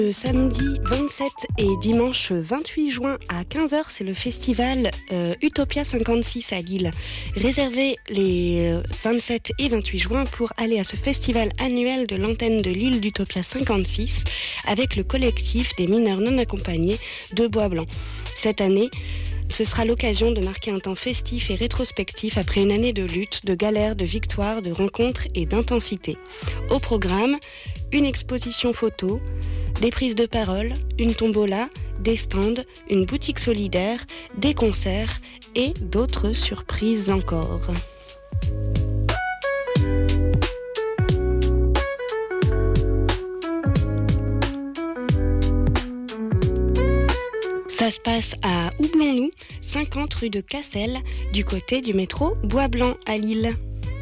Le samedi 27 et dimanche 28 juin à 15h, c'est le festival Utopia 56 à Lille. Réservez les 27 et 28 juin pour aller à ce festival annuel de l'antenne de Lille d'Utopia 56 avec le collectif des mineurs non accompagnés de Bois-Blanc. Cette année, ce sera l'occasion de marquer un temps festif et rétrospectif après une année de lutte, de galères, de victoires, de rencontres et d'intensité. Au programme, une exposition photo, des prises de parole, une tombola, des stands, une boutique solidaire, des concerts et d'autres surprises encore. Ça se passe à Houblon-nous, 50 rue de Cassel, du côté du métro Bois-Blanc à Lille.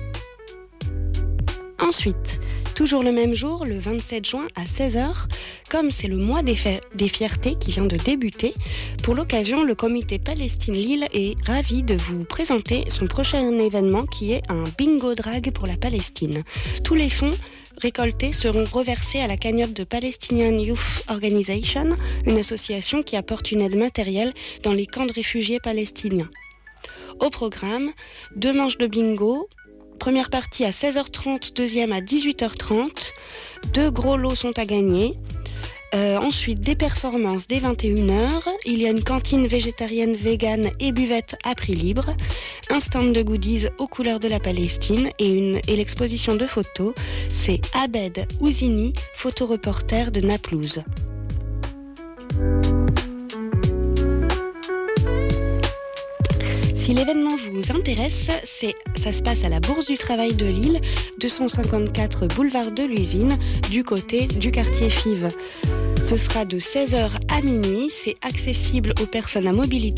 Ensuite, toujours le même jour, le 27 juin à 16h, comme c'est le mois des fiertés qui vient de débuter, pour l'occasion, le comité Palestine Lille est ravi de vous présenter son prochain événement qui est un bingo drag pour la Palestine. Tous les fonds récoltés seront reversés à la cagnotte de Palestinian Youth Organization, une association qui apporte une aide matérielle dans les camps de réfugiés palestiniens. Au programme, 2 manches de bingo, première partie à 16h30, deuxième à 18h30. 2 gros lots sont à gagner. Ensuite, des performances dès 21h. Il y a une cantine végétarienne, végane et buvette à prix libre. Un stand de goodies aux couleurs de la Palestine et l'exposition de photos. C'est Abed Ouzini, photoreporter de Naplouse. Si l'événement vous intéresse, ça se passe à la Bourse du Travail de Lille, 254 boulevard de l'Usine, du côté du quartier Fives. Ce sera de 16h à minuit, c'est accessible aux personnes à mobilité